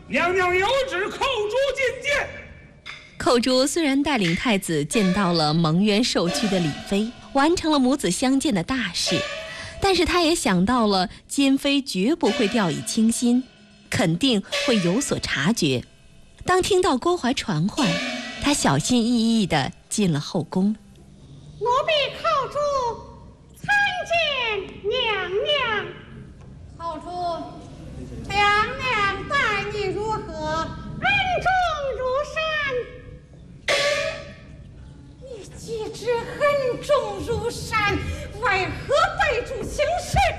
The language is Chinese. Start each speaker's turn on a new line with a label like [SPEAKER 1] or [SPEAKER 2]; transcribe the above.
[SPEAKER 1] 娘娘有旨，寇珠觐见。
[SPEAKER 2] 寇珠虽然带领太子见到了蒙冤受屈的李妃，完成了母子相见的大事，但是他也想到了奸妃绝不会掉以轻心，肯定会有所察觉。当听到郭槐传唤，他小心翼翼地进了后宫。